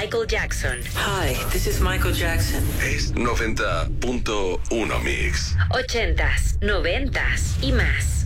Michael Jackson. Hi, this is Michael Jackson. Es 90.1 Mix. 80s, 90s y más.